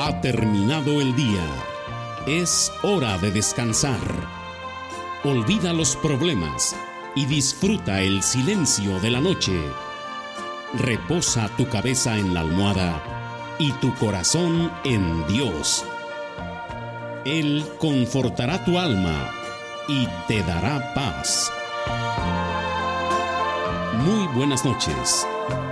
Ha terminado el día. Es hora de descansar. Olvida los problemas y disfruta el silencio de la noche. Reposa tu cabeza en la almohada y tu corazón en Dios. Él confortará tu alma y te dará paz. Muy buenas noches.